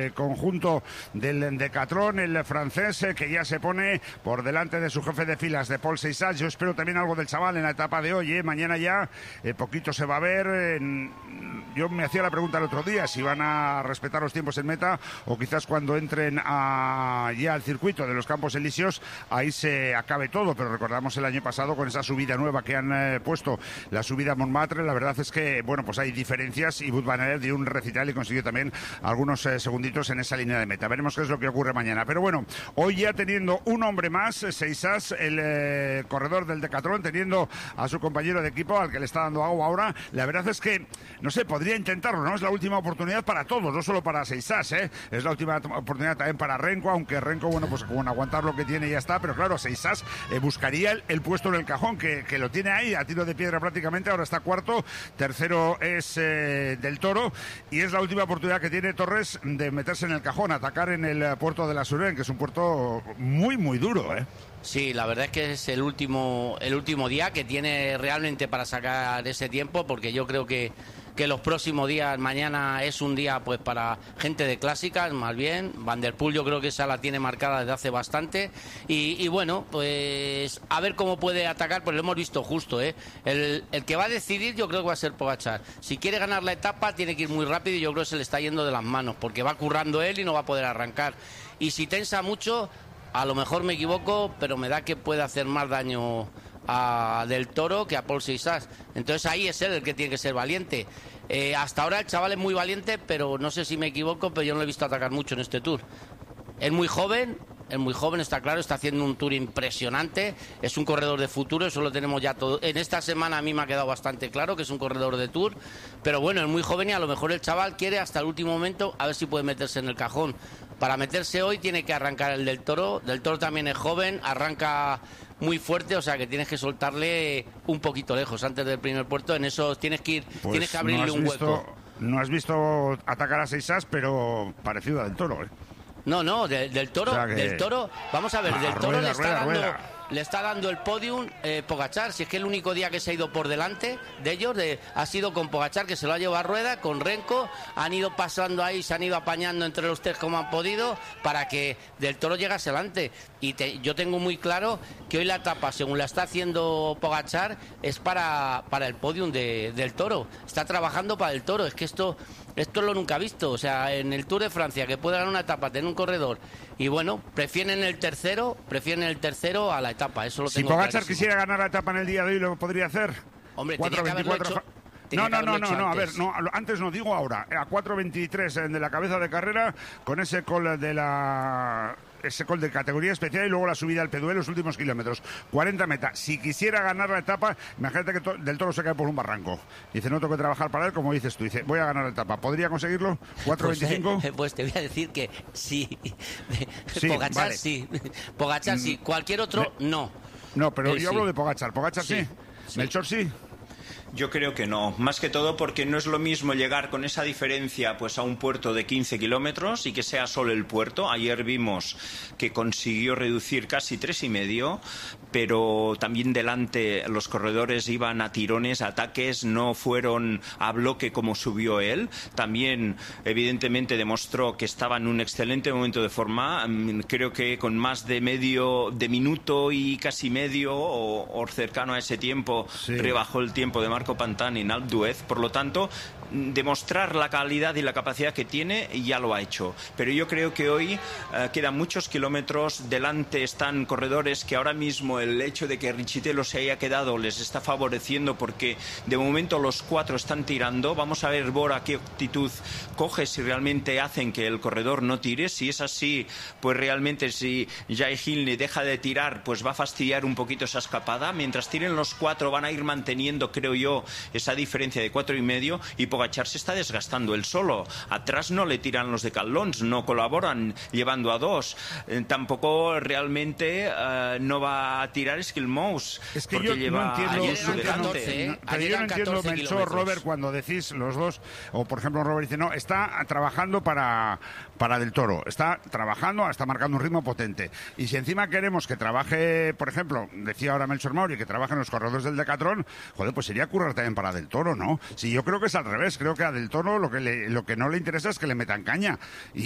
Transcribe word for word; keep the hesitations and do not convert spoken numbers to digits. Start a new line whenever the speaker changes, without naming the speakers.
eh, conjunto del Decatlón, el francés, eh, que ya se pone por delante de su jefe de filas, de Paul Seyssat. Yo espero también algo del chaval en la etapa de hoy, ¿eh? Mañana ya eh, poquito se va a ver. Eh, yo me hacía la pregunta el otro día si van a respetar los tiempos en meta o quizás cuando entren a, ya al circuito de los Campos Elíseos ahí se acabe todo, pero recordamos el año pasado con esa subida nueva que han eh, puesto, la subida a Montmartre. La verdad es que, bueno, pues hay diferencias y Wout van Aert dio un recital y consiguió también algunos eh, segunditos en esa línea de meta. Veremos qué es lo que ocurre mañana. Pero bueno, hoy ya teniendo un hombre más, Seyssat, el eh, corredor del Decatlón, teniendo a su compañero de equipo al que le está dando agua ahora, la verdad es que, no sé, podría intentarlo, ¿no? Es la última oportunidad para todos, no solo para Seyssat, ¿eh? Es la última oportunidad también para Renko, aunque Renko, bueno, pues con aguantar lo que tiene ya está, pero claro, Seyssat eh, buscaría el, el puesto en el cajón, que, que lo tiene ahí a tiro de piedra prácticamente. Ahora está cuarto, tercero es eh, Del Toro, y es la última oportunidad que tiene Torres de meterse en el cajón, atacar en el puerto de la Suren, que es un puerto muy, muy duro, ¿eh?
Sí, la verdad es que es el último, el último día que tiene realmente para sacar ese tiempo, porque yo creo que, que los próximos días, mañana es un día pues para gente de clásicas, más bien. Van der Poel yo creo que esa la tiene marcada desde hace bastante. Y, y bueno, pues a ver cómo puede atacar, pues lo hemos visto justo, ¿eh? El, el que va a decidir yo creo que va a ser Pogačar. Si quiere ganar la etapa tiene que ir muy rápido y yo creo que se le está yendo de las manos, porque va currando él y no va a poder arrancar. Y si tensa mucho, a lo mejor me equivoco, pero me da que puede hacer más daño a Del Toro que a Paul Seyssat. Entonces ahí es él el que tiene que ser valiente. Eh, hasta ahora el chaval es muy valiente, pero no sé si me equivoco, pero yo no lo he visto atacar mucho en este Tour. Es muy joven, es muy joven, está claro, está haciendo un Tour impresionante, es un corredor de futuro, eso lo tenemos ya todo. En esta semana a mí me ha quedado bastante claro que es un corredor de Tour, pero bueno, es muy joven y a lo mejor el chaval quiere hasta el último momento a ver si puede meterse en el cajón. Para meterse hoy tiene que arrancar el Del Toro. Del Toro también es joven, arranca muy fuerte, o sea que tienes que soltarle un poquito lejos antes del primer puerto. En eso tienes que ir,
pues
tienes que abrirle
no
un
visto,
hueco.
No has visto atacar a Seyssat, pero parecido a Del Toro, ¿eh?
No, no, de, del Toro, o sea que... del Toro, vamos a ver,
ah,
del Toro
rueda,
le está
rueda,
dando...
rueda.
Le está dando el podium eh, Pogačar, si es que el único día que se ha ido por delante de ellos de, ha sido con Pogačar, que se lo ha llevado a rueda, con Renko, han ido pasando ahí, se han ido apañando entre los tres como han podido para que Del Toro llegase adelante. Y te, yo tengo muy claro que hoy la etapa, según la está haciendo Pogačar, es para, para el podium de, del Toro. Está trabajando para el Toro, es que esto... Esto lo nunca visto, o sea, en el Tour de Francia, que puede ganar una etapa, tener un corredor, y bueno, prefieren el tercero, prefieren el tercero a la etapa, eso lo tengo
Si Pogačar
clarísimo.
quisiera ganar la etapa en el día de hoy, ¿lo podría hacer?
Hombre,
cuatro veinticuatro. No, no, no, no, no, a ver, no, antes no, digo ahora, a cuatro veintitrés de la cabeza de carrera, con ese call de la... ese call de categoría especial y luego la subida al Peduel, los últimos kilómetros, cuarenta metas. Si quisiera ganar la etapa, imagínate que to- Del Toro se cae por un barranco. Dice, no tengo que trabajar para él, como dices tú. Dice, voy a ganar la etapa. ¿Podría conseguirlo? ¿cuatro veinticinco?
Pues, eh, pues te voy a decir que sí.
Sí,
Pogačar
vale.
sí. Pogačar sí. Cualquier otro, no.
No, pero
Eh,
yo
sí.
hablo de Pogačar. ¿Pogačar sí?
Sí, sí.
¿Melchor sí?
Yo creo que no, más que todo porque no es lo mismo llegar con esa diferencia pues a un puerto de quince kilómetros y que sea solo el puerto. Ayer vimos que consiguió reducir casi tres y medio, pero también delante los corredores iban a tirones, a ataques, no fueron a bloque como subió él. También evidentemente demostró que estaba en un excelente momento de forma. Creo que con más de medio de minuto y casi medio o, o cercano a ese tiempo sí. rebajó el tiempo de Marco Pantani en Alpe d'Huez, por lo tanto demostrar la calidad y la capacidad que tiene ya lo ha hecho, pero yo creo que hoy eh, quedan muchos kilómetros, delante están corredores que ahora mismo el hecho de que Richitelo se haya quedado les está favoreciendo porque de momento los cuatro están tirando. Vamos a ver Bora qué actitud coge, si realmente hacen que el corredor no tire. Si es así, pues realmente si Jai Hindley deja de tirar, pues va a fastidiar un poquito esa escapada. Mientras tiren los cuatro van a ir manteniendo, creo yo, esa diferencia de cuatro y medio, y Pogačar se está desgastando él solo. Atrás no le tiran los de Decathlons, no colaboran llevando a dos. Eh, tampoco realmente eh, no va a tirar Skillmouse.
Es que
porque
yo
lleva
no entiendo,
a Jesu
no entiendo,
delante.
¿eh?
pero yo no entiendo, Melchor, Robert, cuando decís los dos, o por ejemplo Robert dice, no, está trabajando para, para Del Toro, está trabajando, está marcando un ritmo potente. Y si encima queremos que trabaje, por ejemplo, decía ahora Melchor Mauri, que trabaje en los corredores del Decatlón, joder, pues sería currar también para Del Toro, ¿no? Si yo creo que es al revés, creo que a Del Toro lo que, le, lo que no le interesa es que le metan caña. Y